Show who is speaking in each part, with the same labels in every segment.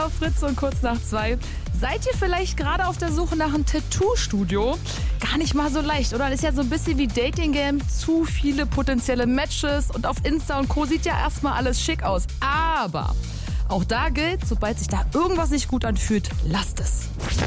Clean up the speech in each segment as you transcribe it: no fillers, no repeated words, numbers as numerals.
Speaker 1: Auf Fritz und kurz nach 2. Seid ihr vielleicht gerade auf der Suche nach einem Tattoo-Studio? Gar nicht mal so leicht, oder? Das ist ja so ein bisschen wie Dating-Game. Zu viele potenzielle Matches und auf Insta und Co. sieht ja erstmal alles schick aus. Aber auch da gilt, sobald sich da irgendwas nicht gut anfühlt, lasst es.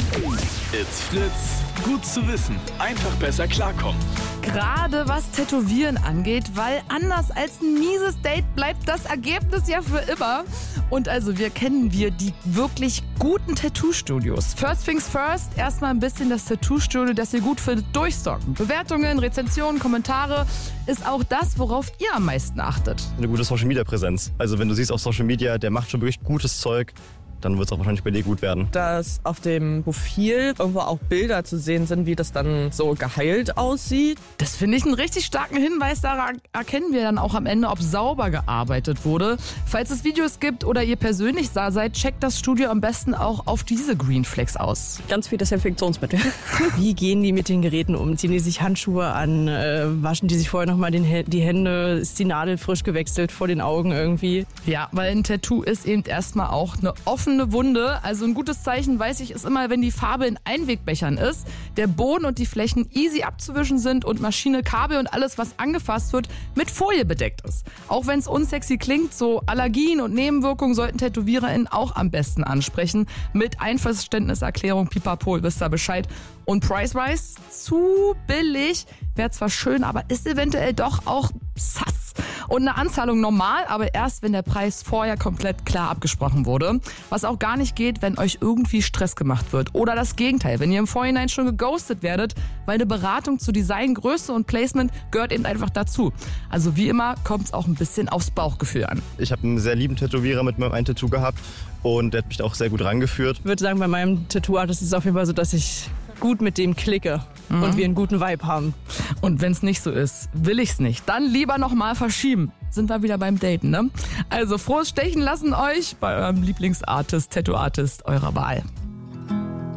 Speaker 2: It's Fritz. Gut zu wissen. Einfach besser klarkommen.
Speaker 1: Gerade was Tätowieren angeht, weil anders als ein mieses Date bleibt das Ergebnis ja für immer. Und also kennen wir die wirklich guten Tattoo-Studios. First things first, erstmal ein bisschen das Tattoo-Studio, das ihr gut findet, durchstalken. Bewertungen, Rezensionen, Kommentare ist auch das, worauf ihr am meisten achtet.
Speaker 3: Eine gute Social-Media-Präsenz. Also wenn du siehst auf Social Media, der macht schon wirklich gutes Zeug, dann wird es auch wahrscheinlich bei dir gut werden.
Speaker 4: Dass auf dem Profil irgendwo auch Bilder zu sehen sind, wie das dann so geheilt aussieht.
Speaker 1: Das finde ich einen richtig starken Hinweis. Daran erkennen wir dann auch am Ende, ob sauber gearbeitet wurde. Falls es Videos gibt oder ihr persönlich da seid, checkt das Studio am besten auch auf diese Green Flags aus.
Speaker 4: Ganz viel Desinfektionsmittel. Wie gehen die mit den Geräten um? Ziehen die sich Handschuhe an? Waschen die sich vorher nochmal die Hände? Ist die Nadel frisch gewechselt vor den Augen irgendwie?
Speaker 1: Ja, weil ein Tattoo ist eben erstmal auch eine offene Wunde. Also ein gutes Zeichen, weiß ich, ist immer, wenn die Farbe in Einwegbechern ist, der Boden und die Flächen easy abzuwischen sind und Maschine, Kabel und alles, was angefasst wird, mit Folie bedeckt ist. Auch wenn es unsexy klingt, so Allergien und Nebenwirkungen sollten TätowiererInnen auch am besten ansprechen. Mit Einverständniserklärung, pipapo, wisst ihr Bescheid. Und Price-wise, zu billig, wäre zwar schön, aber ist eventuell doch auch sass. Und eine Anzahlung normal, aber erst, wenn der Preis vorher komplett klar abgesprochen wurde. Was auch gar nicht geht, wenn euch irgendwie Stress gemacht wird. Oder das Gegenteil, wenn ihr im Vorhinein schon geghostet werdet, weil eine Beratung zu Design, Größe und Placement gehört eben einfach dazu. Also wie immer kommt es auch ein bisschen aufs Bauchgefühl an.
Speaker 3: Ich habe einen sehr lieben Tätowierer mit meinem einen Tattoo gehabt und der hat mich da auch sehr gut rangeführt.
Speaker 4: Ich würde sagen, bei meinem Tattoo-Artist ist es auf jeden Fall so, dass ich gut mit dem klicke und wir einen guten Vibe haben.
Speaker 1: Und wenn es nicht so ist, will ich's nicht. Dann lieber nochmal verschieben. Sind wir wieder beim Daten, ne? Also frohes Stechen lassen euch bei eurem Lieblingsartist, Tattoo-Artist eurer Wahl.